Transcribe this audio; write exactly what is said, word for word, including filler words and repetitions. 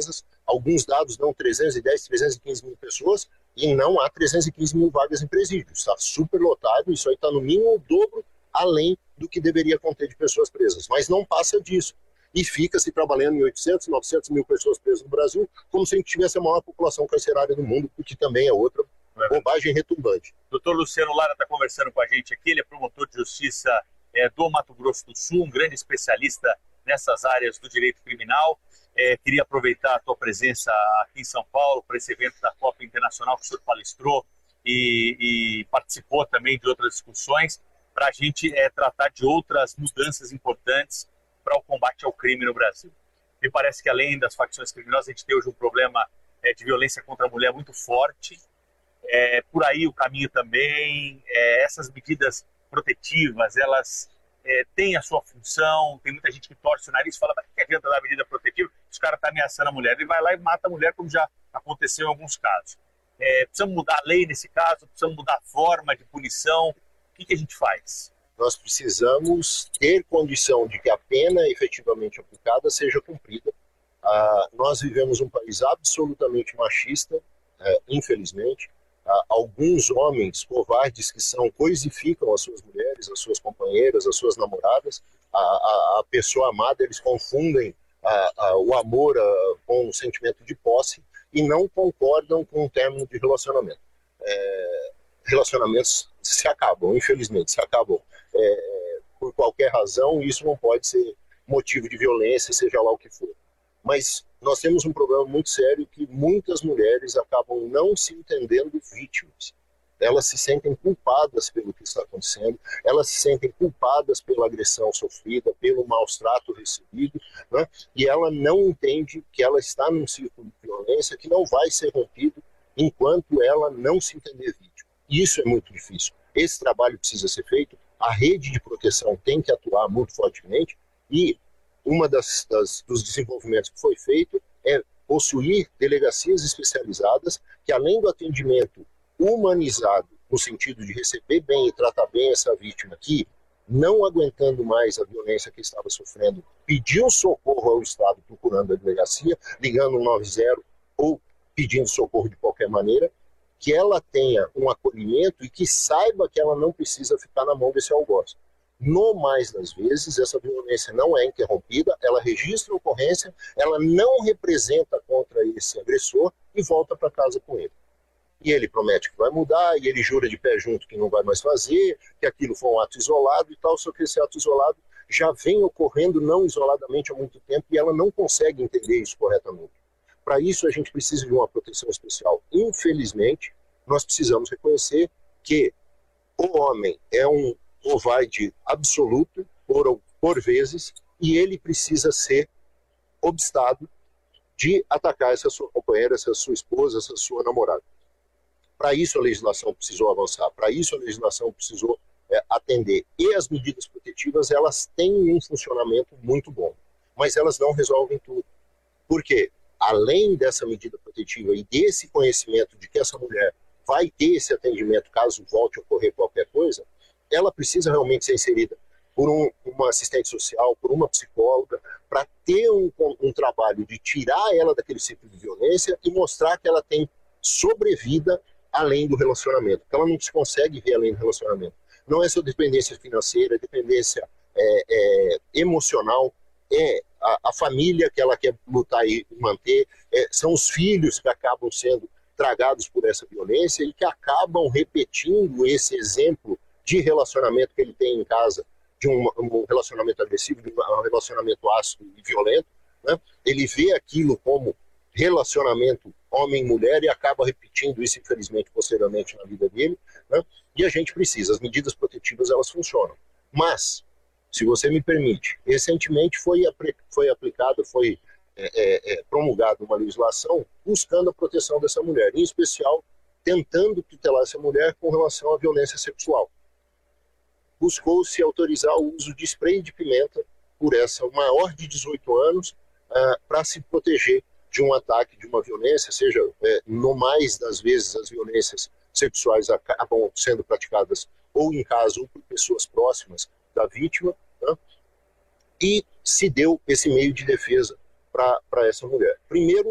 presas. Alguns dados dão trezentos e dez, trezentos e quinze mil pessoas e não há trezentos e quinze mil vagas em presídios. Está super lotado, isso aí está no mínimo o dobro além do que deveria conter de pessoas presas. Mas não passa disso. E fica-se trabalhando em oitocentos, novecentos mil pessoas presas no Brasil, como se a gente tivesse a maior população carcerária do mundo, o que também é outra bobagem retumbante. Doutor Luciano Lara está conversando com a gente aqui, ele é promotor de justiça é, do Mato Grosso do Sul, um grande especialista nessas áreas do direito criminal. É, queria aproveitar a tua presença aqui em São Paulo para esse evento da Copa Internacional que o senhor palestrou e, e participou também de outras discussões, para a gente é, tratar de outras mudanças importantes para o combate ao crime no Brasil. Me parece que além das facções criminosas, a gente tem hoje um problema é, de violência contra a mulher muito forte. É, por aí o caminho também, é, essas medidas protetivas, elas é, têm a sua função. Tem muita gente que torce o nariz e fala, mas que adianta dar medida protetiva? Os caras estão ameaçando a mulher. Ele vai lá e mata a mulher, como já aconteceu em alguns casos. É, precisamos mudar a lei nesse caso, precisamos mudar a forma de punição. O que, que a gente faz? Nós precisamos ter condição de que a pena efetivamente aplicada seja cumprida. Ah, nós vivemos um país absolutamente machista, é, infelizmente. Ah, alguns homens covardes que são coisificam as suas mulheres, as suas companheiras, as suas namoradas. A, a, a pessoa amada, eles confundem a, a, o amor a, com o sentimento de posse e não concordam com o término de relacionamento. É, relacionamentos se acabam, infelizmente, se acabam. É, por qualquer razão, isso não pode ser motivo de violência, seja lá o que for. Mas nós temos um problema muito sério que muitas mulheres acabam não se entendendo vítimas. Elas se sentem culpadas pelo que está acontecendo, elas se sentem culpadas pela agressão sofrida, pelo maus-trato recebido, né? E ela não entende que ela está num círculo de violência que não vai ser rompido enquanto ela não se entender vítima. E isso é muito difícil. Esse trabalho precisa ser feito, a rede de proteção tem que atuar muito fortemente e uma das, das dos desenvolvimentos que foi feito é possuir delegacias especializadas que, além do atendimento humanizado, no sentido de receber bem e tratar bem essa vítima que, não aguentando mais a violência que estava sofrendo, pediu socorro ao Estado procurando a delegacia, ligando um nove zero ou pedindo socorro de qualquer maneira, que ela tenha um acolhimento e que saiba que ela não precisa ficar na mão desse algoz. No mais das vezes, essa violência não é interrompida, ela registra a ocorrência, ela não representa contra esse agressor e volta para casa com ele. E ele promete que vai mudar, e ele jura de pé junto que não vai mais fazer, que aquilo foi um ato isolado e tal, só que esse ato isolado já vem ocorrendo não isoladamente há muito tempo e ela não consegue entender isso corretamente. Para isso, a gente precisa de uma proteção especial. Infelizmente, nós precisamos reconhecer que o homem é um covarde absoluto, por, por vezes, e ele precisa ser obstado de atacar essa sua companheira, essa sua esposa, essa sua namorada. Para isso, a legislação precisou avançar, para isso, a legislação precisou é, atender. E as medidas protetivas, elas têm um funcionamento muito bom, mas elas não resolvem tudo. Por quê? Além dessa medida protetiva e desse conhecimento de que essa mulher vai ter esse atendimento caso volte a ocorrer qualquer coisa, ela precisa realmente ser inserida por um, uma assistente social, por uma psicóloga, para ter um, um trabalho de tirar ela daquele ciclo de violência e mostrar que ela tem sobrevida além do relacionamento, que ela não se consegue ver além do relacionamento. Não é só dependência financeira, é dependência é, é, emocional, é a, a família que ela quer lutar e manter, é, são os filhos que acabam sendo tragados por essa violência e que acabam repetindo esse exemplo de relacionamento que ele tem em casa, de um, um relacionamento agressivo, de um relacionamento ácido e violento, né? Ele vê aquilo como relacionamento homem-mulher e acaba repetindo isso, infelizmente, posteriormente na vida dele, né? E a gente precisa, as medidas protetivas, elas funcionam. Mas, se você me permite, recentemente foi, foi aplicada, foi é, é, é, promulgada uma legislação buscando a proteção dessa mulher, em especial tentando tutelar essa mulher com relação à violência sexual. Buscou-se autorizar o uso de spray de pimenta por essa maior de dezoito anos uh, para se proteger de um ataque, de uma violência, seja, é, no mais das vezes as violências sexuais acabam sendo praticadas ou em casa ou por pessoas próximas da vítima, né? E se deu esse meio de defesa para essa mulher. Primeiro,